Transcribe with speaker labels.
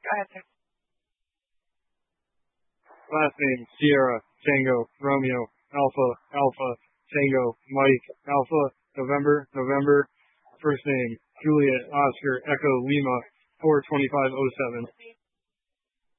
Speaker 1: Last name, Sierra, Tango, Romeo, Alpha, Alpha, Tango, Mike, Alpha, November, November. First name, Juliet, Oscar, Echo, Lima, 42507.